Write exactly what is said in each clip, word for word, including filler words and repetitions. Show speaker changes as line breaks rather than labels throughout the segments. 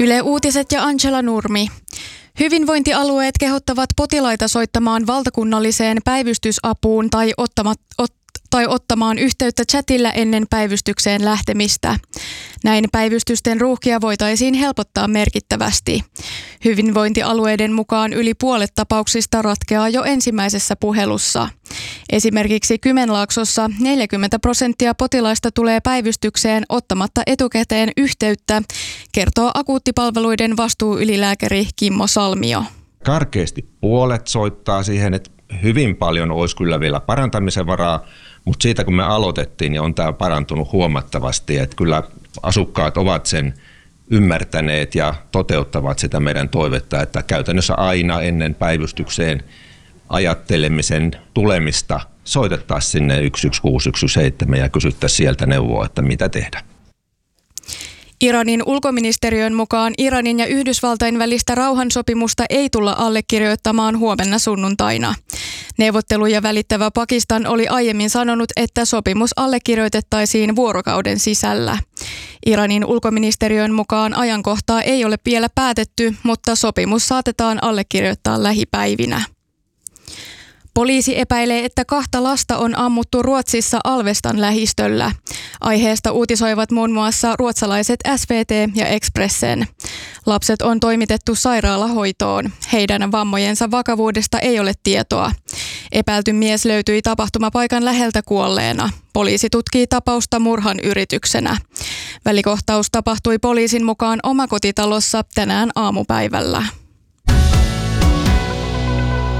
Yle Uutiset ja Angela Nurmi. Hyvinvointialueet kehottavat potilaita soittamaan valtakunnalliseen päivystysapuun tai, ottamat, ot, tai ottamaan yhteyttä chatilla ennen päivystykseen lähtemistä. Näin päivystysten ruuhkia voitaisiin helpottaa merkittävästi. Hyvinvointialueiden mukaan yli puolet tapauksista ratkeaa jo ensimmäisessä puhelussa. Esimerkiksi Kymenlaaksossa neljäkymmentä prosenttia potilaista tulee päivystykseen ottamatta etukäteen yhteyttä, kertoo akuuttipalveluiden vastuuylilääkäri Kimmo Salmio.
Karkeasti puolet soittaa siihen, että hyvin paljon olisi kyllä vielä parantamisen varaa, mutta siitä kun me aloitettiin, niin on tämä parantunut huomattavasti, että kyllä asukkaat ovat sen ymmärtäneet ja toteuttavat sitä meidän toivetta, että käytännössä aina ennen päivystykseen ajattelemisen tulemista soitettaisiin sinne yksi yksi kuusi yksi seitsemän ja kysyttäisiin sieltä neuvoa, että mitä tehdä.
Iranin ulkoministeriön mukaan Iranin ja Yhdysvaltain välistä rauhansopimusta ei tulla allekirjoittamaan huomenna sunnuntaina. Neuvotteluja välittävä Pakistan oli aiemmin sanonut, että sopimus allekirjoitettaisiin vuorokauden sisällä. Iranin ulkoministeriön mukaan ajankohtaa ei ole vielä päätetty, mutta sopimus saatetaan allekirjoittaa lähipäivinä. Poliisi epäilee, että kahta lasta on ammuttu Ruotsissa Alvestan lähistöllä. Aiheesta uutisoivat muun muassa ruotsalaiset S V T ja Expressen. Lapset on toimitettu sairaalahoitoon. Heidän vammojensa vakavuudesta ei ole tietoa. Epäilty mies löytyi tapahtumapaikan läheltä kuolleena. Poliisi tutkii tapausta murhan yrityksenä. Välikohtaus tapahtui poliisin mukaan omakotitalossa tänään aamupäivällä.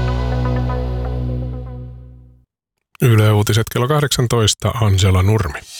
Yle Uutiset kello kahdeksantoista, Angela Nurmi.